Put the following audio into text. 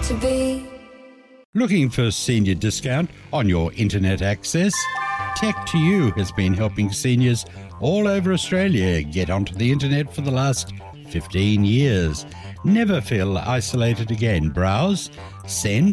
to be. Looking for senior discount on your internet access? Tech2U has been helping seniors all over Australia get onto the internet for the last 15 years. Never feel isolated again. Browse, send